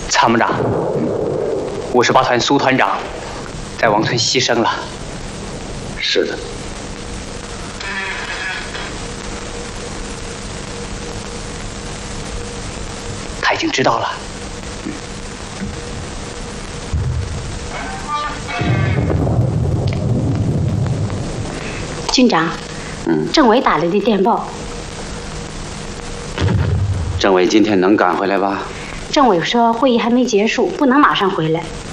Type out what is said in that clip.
参谋长，58团苏团长在王村牺牲了。 是的。 他已经知道了。 军长，政委打来的电报。 政委今天能赶回来吧？ 政委说会议还没结束，不能马上回来。